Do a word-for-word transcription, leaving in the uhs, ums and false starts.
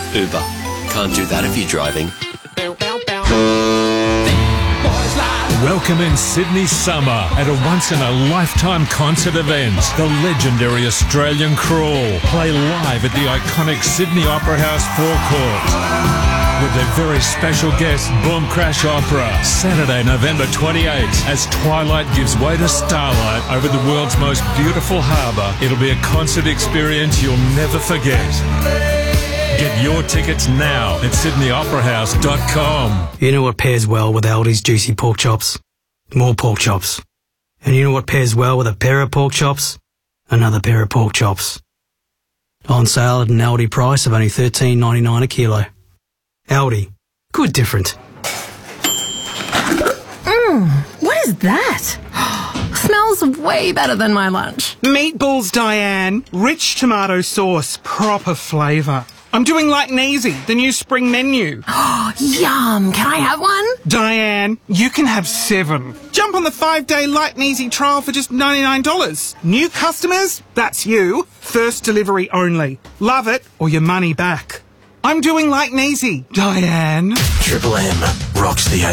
Uber. Can't do that if you're driving. Welcome in Sydney summer at a once-in-a-lifetime concert event. The legendary Australian Crawl play live at the iconic Sydney Opera House forecourt with their very special guest, Boom Crash Opera, Saturday, November twenty-eighth, as twilight gives way to starlight over the world's most beautiful harbour. It'll be a concert experience you'll never forget. Get your tickets now at sydney opera house dot com. You know what pairs well with Aldi's juicy pork chops? More pork chops. And you know what pairs well with a pair of pork chops? Another pair of pork chops. On sale at an Aldi price of only thirteen ninety-nine a kilo. Aldi. Good different. Mmm, what is that? Smells way better than my lunch. Meatballs, Diane. Rich tomato sauce, proper flavour. I'm doing like and easy, the new spring menu. Oh, yum. Can I have one? Diane, you can have seven. Jump on the five-day light and easy trial for just ninety-nine dollars. New customers? That's you. First delivery only. Love it or your money back. I'm doing light and easy, Diane. Triple M rocks the